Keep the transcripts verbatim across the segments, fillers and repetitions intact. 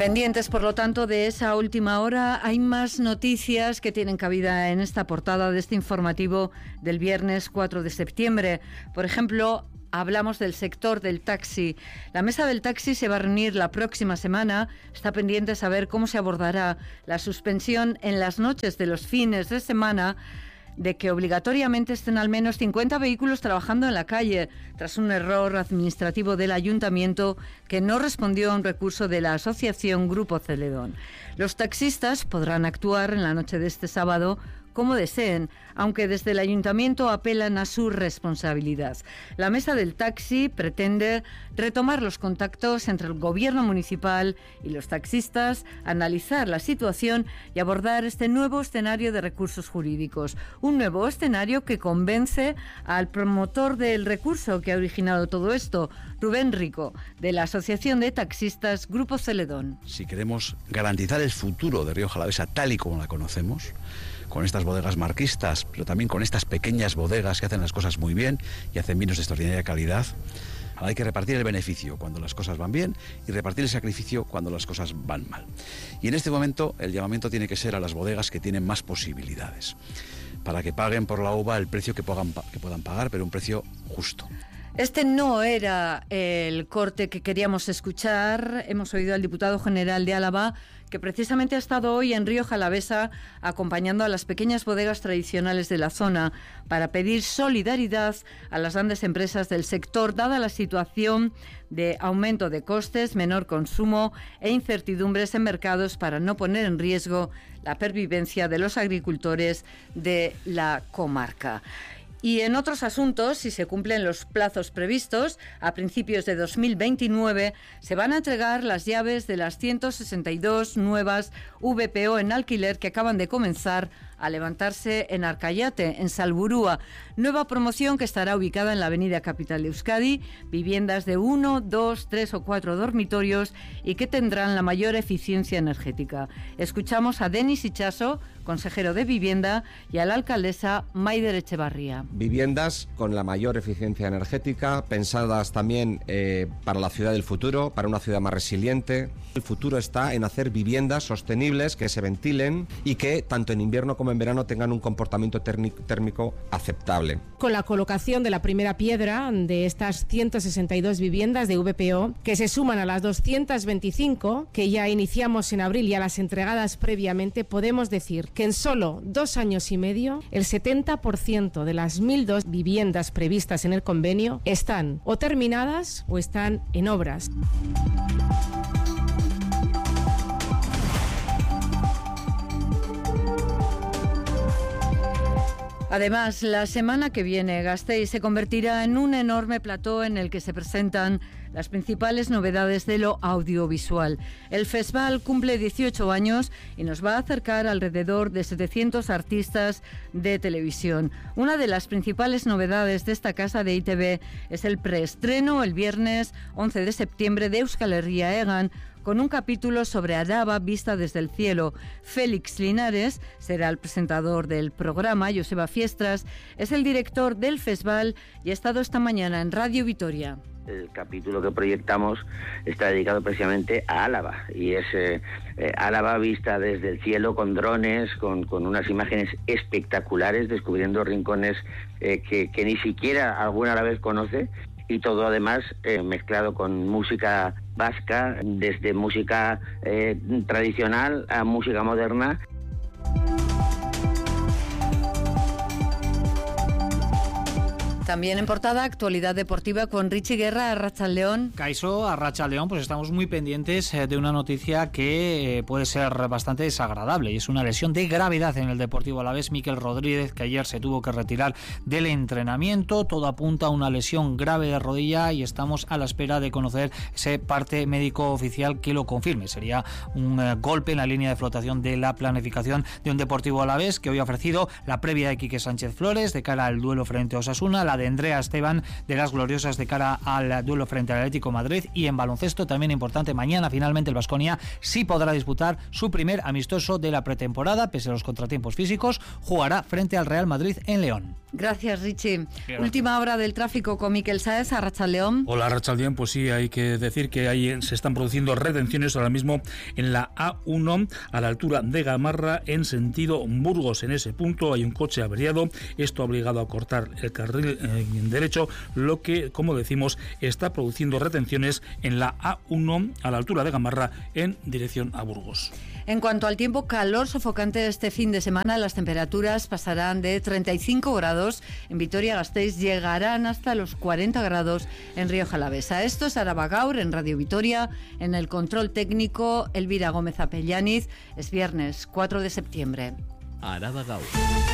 Pendientes, por lo tanto, de esa última hora, hay más noticias que tienen cabida en esta portada de este informativo del viernes cuatro de septiembre. Por ejemplo, hablamos del sector del taxi. La mesa del taxi se va a reunir la próxima semana. Está pendiente de saber cómo se abordará la suspensión en las noches de los fines de semana de que obligatoriamente estén al menos cincuenta vehículos trabajando en la calle, tras un error administrativo del ayuntamiento que no respondió a un recurso de la asociación Grupo Celedón. Los taxistas podrán actuar en la noche de este sábado como deseen, aunque desde el ayuntamiento apelan a su responsabilidad. La mesa del taxi pretende retomar los contactos entre el gobierno municipal y los taxistas, analizar la situación y abordar este nuevo escenario de recursos jurídicos. Un nuevo escenario que convence al promotor del recurso que ha originado todo esto, Rubén Rico, de la Asociación de Taxistas Grupo Celedón. Si queremos garantizar el futuro de Rioja Alavesa tal y como la conocemos, con estas bodegas marquistas, pero también con estas pequeñas bodegas que hacen las cosas muy bien y hacen vinos de extraordinaria calidad, hay que repartir el beneficio cuando las cosas van bien y repartir el sacrificio cuando las cosas van mal. Y en este momento el llamamiento tiene que ser a las bodegas que tienen más posibilidades, para que paguen por la uva el precio que puedan, que puedan pagar, pero un precio justo. Este no era el corte que queríamos escuchar. Hemos oído al diputado general de Álava, que precisamente ha estado hoy en Rioja Alavesa acompañando a las pequeñas bodegas tradicionales de la zona para pedir solidaridad a las grandes empresas del sector, dada la situación de aumento de costes, menor consumo e incertidumbres en mercados, para no poner en riesgo la pervivencia de los agricultores de la comarca. Y en otros asuntos, si se cumplen los plazos previstos, a principios de dos mil veintinueve se van a entregar las llaves de las ciento sesenta y dos nuevas V P O en alquiler que acaban de comenzar a levantarse en Arcayate, en Salburúa. Nueva promoción que estará ubicada en la avenida Capital de Euskadi, viviendas de uno, dos, tres o cuatro dormitorios y que tendrán la mayor eficiencia energética. Escuchamos a Denis Ichaso, consejero de Vivienda, y a la alcaldesa Maider Echevarría. Viviendas con la mayor eficiencia energética, pensadas también eh, para la ciudad del futuro, para una ciudad más resiliente. El futuro está en hacer viviendas sostenibles que se ventilen y que tanto en invierno como en verano tengan un comportamiento térmico aceptable. Con la colocación de la primera piedra de estas ciento sesenta y dos viviendas de V P O, que se suman a las doscientas veinticinco que ya iniciamos en abril y a las entregadas previamente, podemos decir que en solo dos años y medio el setenta por ciento de las mil dos viviendas previstas en el convenio están o terminadas o están en obras. Además, la semana que viene, Gasteiz se convertirá en un enorme plató en el que se presentan las principales novedades de lo audiovisual. El festival cumple dieciocho años y nos va a acercar alrededor de setecientos artistas de televisión. Una de las principales novedades de esta casa de I T V es el preestreno el viernes once de septiembre de Euskal Herria Egan, con un capítulo sobre Araba vista desde el cielo. Félix Linares será el presentador del programa. Joseba Fiestras es el director del festival y ha estado esta mañana en Radio Vitoria. El capítulo que proyectamos está dedicado precisamente a Álava y es eh, eh, Álava vista desde el cielo con drones, con, con unas imágenes espectaculares, descubriendo rincones eh, que, que ni siquiera algún árabe conoce, y todo además eh, mezclado con música vasca, desde música eh, tradicional a música moderna. También en portada, actualidad deportiva con Richie Guerra, Arratsaldeon. Kaixo, Arratsaldeon, pues estamos muy pendientes de una noticia que puede ser bastante desagradable, y es una lesión de gravedad en el Deportivo Alavés. Mikel Rodríguez, que ayer se tuvo que retirar del entrenamiento, todo apunta a una lesión grave de rodilla y estamos a la espera de conocer ese parte médico oficial que lo confirme. Sería un uh, golpe en la línea de flotación de la planificación de un Deportivo Alavés que hoy ha ofrecido la previa de Quique Sánchez Flores de cara al duelo frente a Osasuna, la de Andrea Esteban de las gloriosas de cara al duelo frente al Atlético de Madrid. Y en baloncesto, también importante, mañana finalmente el Baskonia sí podrá disputar su primer amistoso de la pretemporada, pese a los contratiempos físicos, jugará frente al Real Madrid en León. Gracias, Richie. Gracias. Última hora del tráfico con Miquel Sáez, Arratsaldeón. Hola, Arratsaldeón. Pues sí, hay que decir que ahí se están produciendo retenciones ahora mismo en la A uno a la altura de Gamarra en sentido Burgos. En ese punto hay un coche averiado. Esto ha obligado a cortar el carril eh, derecho, lo que, como decimos, está produciendo retenciones en la A uno a la altura de Gamarra en dirección a Burgos. En cuanto al tiempo, calor sofocante este fin de semana. Las temperaturas pasarán de treinta y cinco grados en Vitoria-Gasteiz, llegarán hasta los cuarenta grados en Rioja Alavesa. Esto es Araba Gaur en Radio Vitoria, en el control técnico Elvira Gómez Apellaniz. Es viernes cuatro de septiembre. Araba Gaur.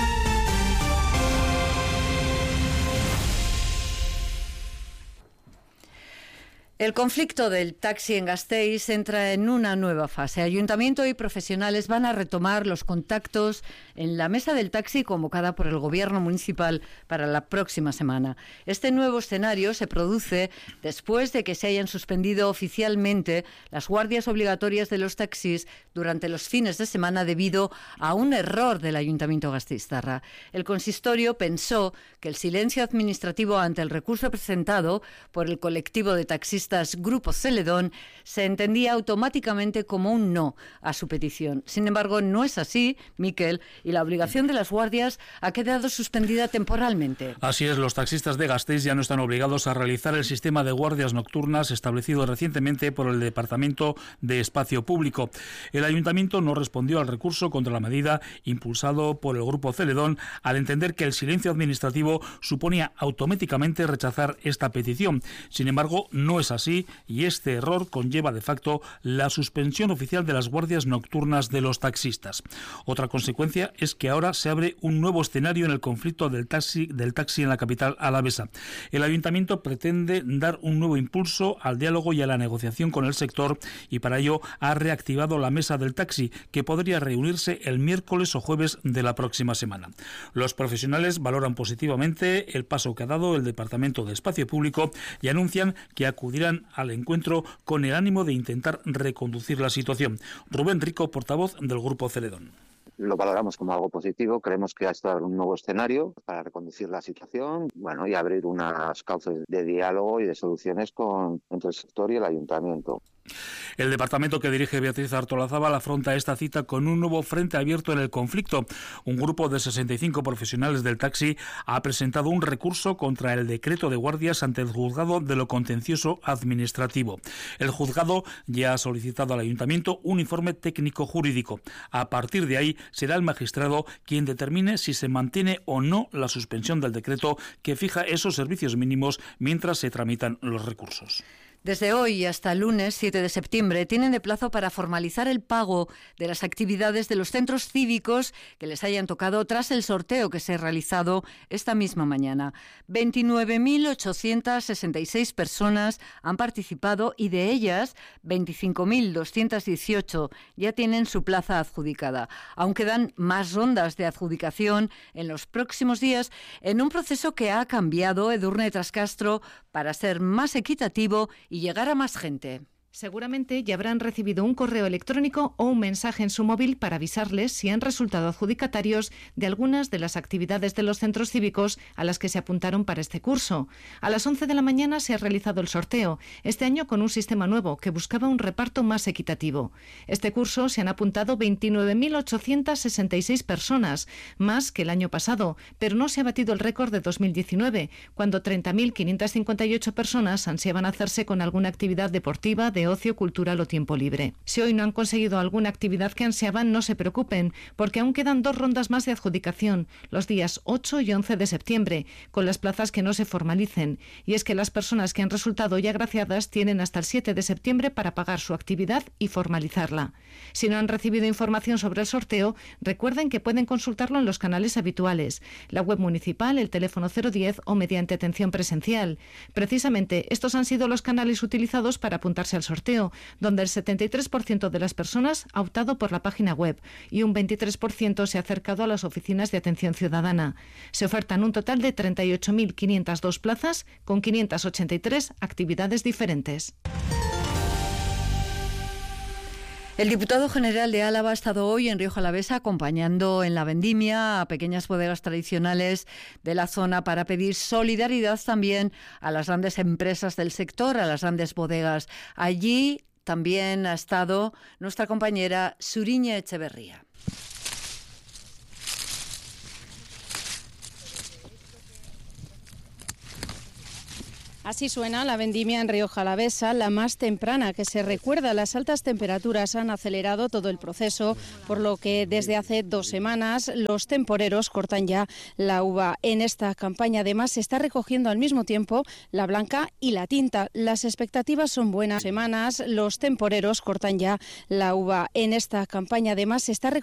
El conflicto del taxi en Gasteiz entra en una nueva fase. Ayuntamiento y profesionales van a retomar los contactos en la mesa del taxi convocada por el Gobierno municipal para la próxima semana. Este nuevo escenario se produce después de que se hayan suspendido oficialmente las guardias obligatorias de los taxis durante los fines de semana debido a un error del Ayuntamiento gasteiztarra. El consistorio pensó que el silencio administrativo ante el recurso presentado por el colectivo de taxistas Grupo Celedón se entendía automáticamente como un no a su petición. Sin embargo, no es así, Miquel, y la obligación de las guardias ha quedado suspendida temporalmente. Así es, los taxistas de Gasteiz ya no están obligados a realizar el sistema de guardias nocturnas establecido recientemente por el Departamento de Espacio Público. El Ayuntamiento no respondió al recurso contra la medida impulsado por el Grupo Celedón al entender que el silencio administrativo suponía automáticamente rechazar esta petición. Sin embargo, no es así. Así, y este error conlleva de facto la suspensión oficial de las guardias nocturnas de los taxistas. Otra consecuencia es que ahora se abre un nuevo escenario en el conflicto del taxi, del taxi en la capital alavesa. El Ayuntamiento pretende dar un nuevo impulso al diálogo y a la negociación con el sector y para ello ha reactivado la mesa del taxi, que podría reunirse el miércoles o jueves de la próxima semana. Los profesionales valoran positivamente el paso que ha dado el Departamento de Espacio Público y anuncian que acudirán al encuentro con el ánimo de intentar reconducir la situación. Rubén Rico, portavoz del Grupo Celedón. Lo valoramos como algo positivo, creemos que ha estado un nuevo escenario para reconducir la situación, bueno, y abrir unas cauces de diálogo y de soluciones con, entre el sector y el ayuntamiento. El departamento que dirige Beatriz Artolazábal afronta esta cita con un nuevo frente abierto en el conflicto. Un grupo de sesenta y cinco profesionales del taxi ha presentado un recurso contra el decreto de guardias ante el juzgado de lo contencioso administrativo. El juzgado ya ha solicitado al ayuntamiento un informe técnico jurídico. A partir de ahí será el magistrado quien determine si se mantiene o no la suspensión del decreto que fija esos servicios mínimos mientras se tramitan los recursos. Desde hoy hasta el lunes siete de septiembre tienen de plazo para formalizar el pago de las actividades de los centros cívicos que les hayan tocado tras el sorteo que se ha realizado esta misma mañana. veintinueve mil ochocientas sesenta y seis personas han participado y de ellas veinticinco mil doscientas dieciocho ya tienen su plaza adjudicada. Aún quedan más rondas de adjudicación en los próximos días en un proceso que ha cambiado Edurne Trascastro para ser más equitativo y llegar a más gente. Seguramente ya habrán recibido un correo electrónico o un mensaje en su móvil para avisarles si han resultado adjudicatarios de algunas de las actividades de los centros cívicos a las que se apuntaron para este curso. A las once de la mañana se ha realizado el sorteo, este año con un sistema nuevo que buscaba un reparto más equitativo. Este curso se han apuntado veintinueve mil ochocientas sesenta y seis personas, más que el año pasado, pero no se ha batido el récord de dos mil diecinueve, cuando treinta mil quinientas cincuenta y ocho personas ansiaban hacerse con alguna actividad deportiva, de ocio, cultural o tiempo libre. Si hoy no han conseguido alguna actividad que ansiaban, no se preocupen, porque aún quedan dos rondas más de adjudicación, los días ocho y once de septiembre, con las plazas que no se formalicen. Y es que las personas que han resultado ya agraciadas tienen hasta el siete de septiembre para pagar su actividad y formalizarla. Si no han recibido información sobre el sorteo, recuerden que pueden consultarlo en los canales habituales, la web municipal, el teléfono cero diez o mediante atención presencial. Precisamente, estos han sido los canales utilizados para apuntarse al sorteo. sorteo, donde el setenta y tres por ciento de las personas ha optado por la página web y un veintitrés por ciento se ha acercado a las oficinas de atención ciudadana. Se ofertan un total de treinta y ocho mil quinientas dos plazas con quinientas ochenta y tres actividades diferentes. El diputado general de Álava ha estado hoy en Rioja Alavesa acompañando en la vendimia a pequeñas bodegas tradicionales de la zona para pedir solidaridad también a las grandes empresas del sector, a las grandes bodegas. Allí también ha estado nuestra compañera Suriña Echeverría. Así suena la vendimia en Rioja Alavesa, la más temprana que se recuerda. Las altas temperaturas han acelerado todo el proceso, por lo que desde hace dos semanas los temporeros cortan ya la uva. En esta campaña además se está recogiendo al mismo tiempo la blanca y la tinta. Las expectativas son buenas. Semanas los temporeros cortan ya la uva. En esta campaña además se está recogiendo